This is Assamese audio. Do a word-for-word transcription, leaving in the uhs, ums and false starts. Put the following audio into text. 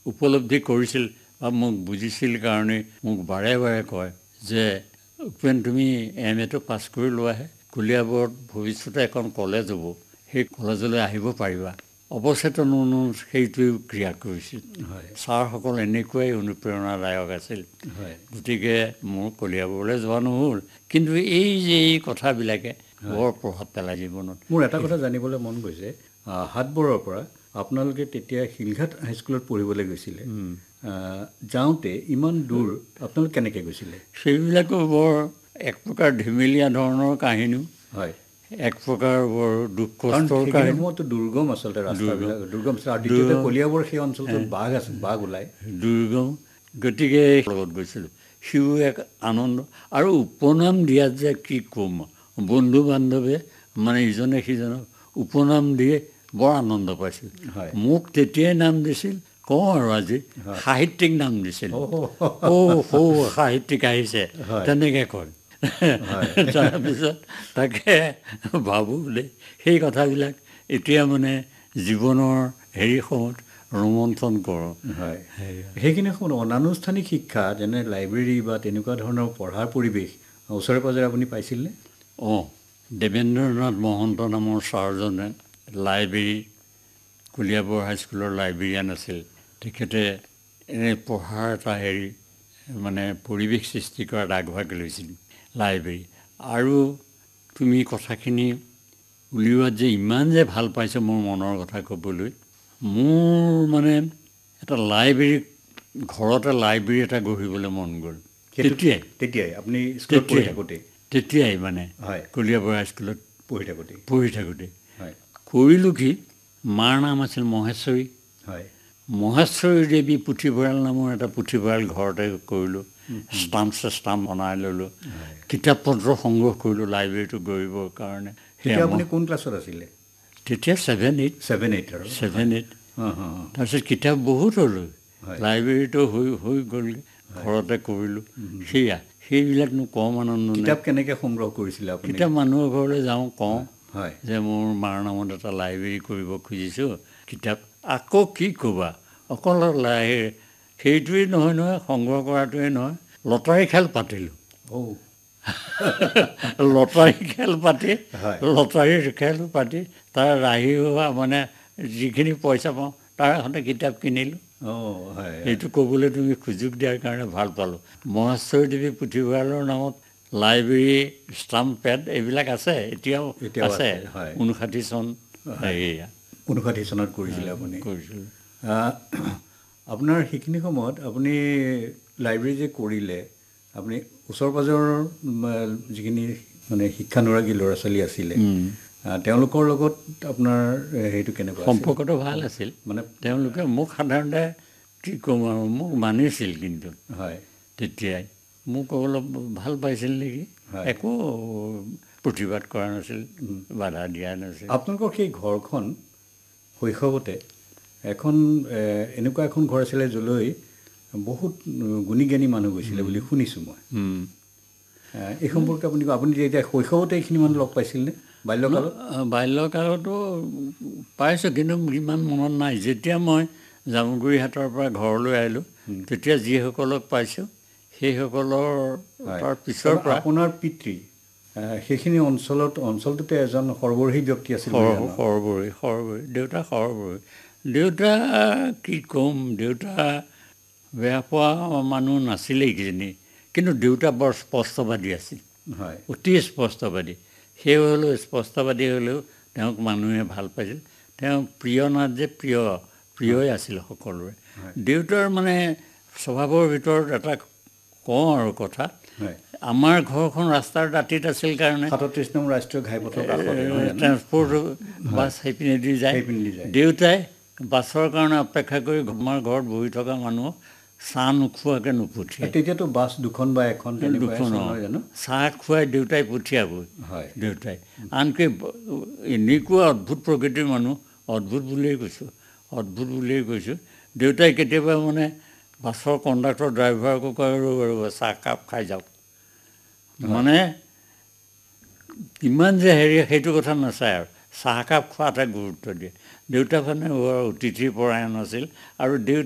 উপলব্ধি কৰিছিল বা মোক বুজিছিল কাৰণে মোক বাৰে বাৰে কয় যে উপেন তুমি এম এটো পাছ কৰি লোৱাহে, কলিয়াবৰত ভৱিষ্যতে এখন কলেজ হ'ব, সেই কলেজলৈ আহিব পাৰিবা। অৱচেতন সেইটোৱেও ক্ৰিয়া কৰিছিল। ছাৰসকল এনেকুৱাই অনুপ্ৰেৰণাদায়ক আছিল। গতিকে মোৰ কলিয়াবৰলৈ যোৱা নহ'ল, কিন্তু এই যে এই কথাবিলাকে বৰ প্ৰভাৱ পেলাই জীৱনত। মোৰ এটা কথা জানিবলৈ মন গৈছে, হাটবৰৰ পৰা আপোনালোকে তেতিয়া শিলঘাট হাইস্কুলত পঢ়িবলৈ গৈছিলে, যাওঁতে ইমান দূৰ আপোনালোক কেনেকৈ গৈছিলে? সেইবিলাকো বৰ এক প্ৰকাৰ ধেমেলীয়া ধৰণৰ কাহিনীও, হয়, এক প্ৰকাৰ বৰ দুখ কষ্টৰ কাহিনী। সময়তো দুৰ্গম আচলতে ৰাস্তাবিলাক দুৰ্গম আছিল, আৰু দ্বিতীয়তে কলিয়াবৰ সেই অঞ্চলটোত বাঘ আছে, বাঘ ওলায় দুৰ্গম। গতিকে লগত গৈছিলোঁ, সিও এক আনন্দ। আৰু উপনাম দিয়াত যে কি ক'ম, বন্ধু বান্ধৱে মানে ইজনে সিজনক উপনাম দিয়ে বৰ আনন্দ পাইছিল। মোক তেতিয়াই নাম দিছিল, কওঁ আৰু আজি সাহিত্যিক নাম দিছিল। অ' সৌ সাহিত্যিক আহিছে তেনেকৈ কয়। তাৰপিছত তাকে ভাবোঁ দেই, সেই কথাবিলাক এতিয়া মানে জীৱনৰ হেৰি সময়ত ৰোমন্থন কৰোঁ। হয়, সেইখিনি সময়ত অনানুষ্ঠানিক শিক্ষা যেনে লাইব্ৰেৰী বা তেনেকুৱা ধৰণৰ পঢ়াৰ পৰিৱেশ ওচৰে পাঁজৰে আপুনি পাইছিলনে? অঁ, দেৱেন্দ্ৰনাথ মহন্ত নামৰ ছাৰজনে লাইব্ৰেৰী, কলিয়াবৰ হাইস্কুলৰ লাইব্ৰেৰিয়ান আছিল। তেখেতে এনে পঢ়াৰ এটা হেৰি মানে পৰিৱেশ সৃষ্টি কৰাত আগভাগ লৈছিল লাইব্ৰেৰী। আৰু তুমি কথাখিনি উলিওৱাত যে ইমান যে ভাল পাইছোঁ মোৰ মনৰ কথা ক'বলৈ, মোৰ মানে এটা লাইব্ৰেৰী, ঘৰতে লাইব্ৰেৰী এটা গঢ়িবলৈ মন গ'ল তেতিয়াই। তেতিয়াই আপুনি স্কুলত পঢ়ি থাকোঁতে? তেতিয়াই মানে হয়, কলিয়াবৰ হাইস্কুলত পঢ়ি থাকোঁতে পঢ়ি থাকোঁতে হয়। কৰিলোঁ কি, মাৰ নাম আছিল মহেশ্বৰী। হয়, মহেশ্বৰী দেৱী পুথিভঁৰাল নামৰ এটা পুথিভঁৰাল ঘৰতে কৰিলোঁ। ষ্টাম্প ষ্টাম্প বনাই ল'লোঁ, কিতাপ পত্ৰ সংগ্ৰহ কৰিলোঁ লাইব্ৰেৰীটো গঢ়িবৰ কাৰণে। তেতিয়া আপুনি কোন ক্লাছত আছিলে? তেতিয়া ছেভেন এইট ছেভেন এইট আৰু ছেভেন এইট তাৰপিছত কিতাপ বহুত হ'লোঁ, লাইব্ৰেৰীটো হৈ হৈ গ'লগৈ, ঘৰতে কৰিলোঁ। সেয়া সেইবিলাকনো কম আনন্দ। কিতাপ কেনেকৈ সংগ্ৰহ কৰিছিলে আপুনি? কিতাপ মানুহৰ ঘৰলৈ যাওঁ, কওঁ হয় যে মোৰ মাৰ নামত এটা লাইব্ৰেৰী কৰিব খুজিছোঁ, কিতাপ। আকৌ কি ক'বা, অকল সেইটোৱেই নহয় নহয়, সংগ্ৰহ কৰাটোৱেই নহয়, লটাৰী খেল পাতিলোঁ। লটাৰী খেল পাতি লটাৰীৰ খেল পাতি তাৰ ৰাহি হোৱা মানে যিখিনি পইচা পাওঁ তাৰ সৈতে কিতাপ কিনিলোঁ। সেইটো ক'বলৈ তুমি সুযোগ দিয়াৰ কাৰণে ভাল পালোঁ। মহেশ্বৰী দেৱী পুথিভঁৰালৰ নামত লাইব্ৰেৰী, ষ্টাম্প পেড এইবিলাক আছে, এতিয়াও আছে। ঊনষাঠি চন হেৰিয়া ঊনষাঠি চনত কৰিছিলে আপুনি? কৰিছিলোঁ। আপোনাৰ সেইখিনি সময়ত আপুনি লাইব্ৰেৰী যে কৰিলে, আপুনি ওচৰ পাঁজৰৰ যিখিনি মানে শিক্ষানুৰাগী ল'ৰা ছোৱালী আছিলে তেওঁলোকৰ লগত আপোনাৰ সেইটো কেনেকুৱা? সম্পৰ্কটো ভাল আছিল। মানে তেওঁলোকে মোক সাধাৰণতে কি ক'ম আৰু মোক মানিছিল, কিন্তু হয় তেতিয়াই মোক অলপ ভাল পাইছিল নেকি, একো প্ৰতিবাদ কৰা নাছিল, বাধা দিয়া নাছিল। আপোনালোকৰ সেই ঘৰখন শৈশৱতে এখন এনেকুৱা এখন ঘৰ আছিলে য'লৈ বহুত গুণী জ্ঞানী মানুহ গৈছিলে বুলি শুনিছোঁ মই। এই সম্পৰ্কে আপুনি আপুনি এতিয়া শৈশৱতে এইখিনি মানুহ লগ পাইছিলনে বাল্যকালত? বাল্যকালতো পাইছোঁ, কিন্তু ইমান মনত নাই। যেতিয়া মই জামুগুৰিহাটৰ পৰা ঘৰলৈ আহিলোঁ তেতিয়া যিসকলক পাইছোঁ সেইসকলৰ তাৰ পিছৰ পৰা। আপোনাৰ পিতৃ সেইখিনি অঞ্চলত অঞ্চলটোতে এজন সৰ্বহী ব্যক্তি আছিল? সৰ্বহী সৰ্বহী দেউতা সৰ্বহী। দেউতা কি ক'ম, দেউতা বেয়া পোৱা মানুহ নাছিলেই কিজানি, কিন্তু দেউতা বৰ স্পষ্টবাদী আছিল, অতি স্পষ্টবাদী। সেই হ'লেও স্পষ্টবাদী হ'লেও তেওঁক মানুহে ভাল পাইছিল। তেওঁ প্ৰিয়নাথ যে প্ৰিয় প্ৰিয়ই আছিল সকলোৰে। দেউতাৰ মানে স্বভাৱৰ ভিতৰত এটা কওঁ আৰু কথা, আমাৰ ঘৰখন ৰাস্তাৰ দাঁতিত আছিল কাৰণে সাতত্ৰিছ নম্বৰ ৰাষ্ট্ৰীয় ঘাইপথৰ কাষতে ট্ৰেন্সপৰ্ট বাছ সেইপিনেদি যায়। দেউতাই বাছৰ কাৰণে অপেক্ষা কৰি আমাৰ ঘৰত বহি থকা মানুহক চাহ নোখোৱাকৈ নপঠিয়ায়। তেতিয়াতো বাছ দুখন বা এখন দুখন চাহ খুৱাই দেউতাই পঠিয়াবই। দেউতাই আনকি এনেকুৱা অদ্ভুত প্ৰকৃতিৰ মানুহ, অদ্ভুত বুলিয়েই কৈছোঁ, অদ্ভুত বুলিয়েই কৈছোঁ। দেউতাই কেতিয়াবা মানে বাছৰ কণ্ডাক্টৰ ড্ৰাইভাৰকো কয় ৰ'ব চাহ কাপ খাই যাওক, মানে কিমান যে হেৰি সেইটো কথা নাচায় আৰু চাহকাপ খোৱাতে গুৰুত্ব দিয়ে। দেউতা মানে বৰ অতিথি পৰায়ণ আছিল, আৰু দেউতা